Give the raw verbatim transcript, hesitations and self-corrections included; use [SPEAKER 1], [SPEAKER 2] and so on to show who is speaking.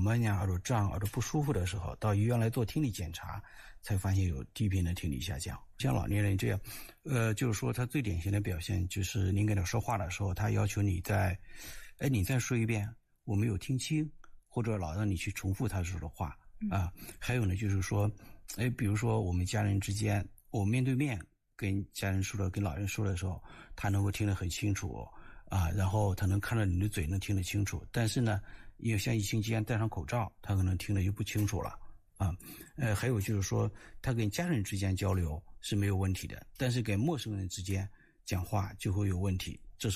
[SPEAKER 1] 闷呀、耳朵胀、耳朵不舒服的时候，到医院来做听力检查，才发现有低频的听力下降。像老年人这样，呃，就是说他最典型的表现就是您跟他说话的时候，他要求你再，哎，你再说一遍，我没有听清，或者老让你去重复他说的话啊。还有呢，就是说，哎，比如说我们家人之间，我面对面跟家人说的、跟老人说的时候，他能够听得很清楚。啊，然后他能看到你的嘴，能听得清楚，但是呢，因为像疫情期间戴上口罩，他可能听得就不清楚了啊。呃，还有就是说，他跟家人之间交流是没有问题的，但是跟陌生人之间讲话就会有问题，这是